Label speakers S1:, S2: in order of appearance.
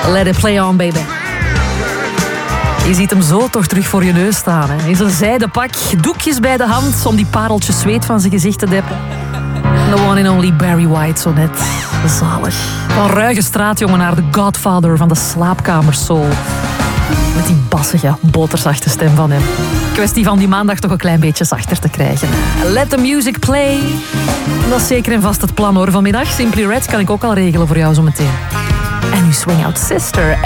S1: Let it play on, baby. Je ziet hem zo toch terug voor je neus staan. Hè? In zijn zijden pak, doekjes bij de hand om die pareltjes zweet van zijn gezicht te deppen. The one and only Barry White, zo net. Zalig. Van ruige straatjongen naar de godfather van de slaapkamersoul. Met die bassige, boterzachte stem van hem. Kwestie van die maandag toch een klein beetje zachter te krijgen. Let the music play. Dat is zeker en vast het plan hoor vanmiddag. Simply Red kan ik ook al regelen voor jou zo meteen. En nu Swing Out Sister.